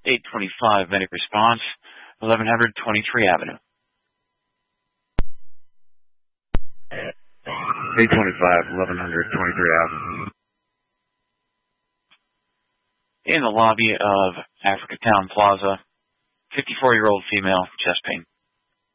825 medic response, 1100 23 Avenue. 825, 1100 23 Avenue. In the lobby of Africa Town Plaza, 54-year-old female, chest pain.